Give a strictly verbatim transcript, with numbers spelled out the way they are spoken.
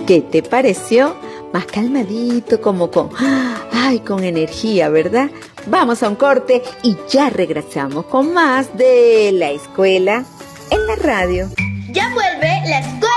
¿Qué te pareció? Más calmadito, como con, ay, con energía, ¿verdad? Vamos a un corte y ya regresamos con más de La Escuela en la Radio. Ya vuelve La Escuela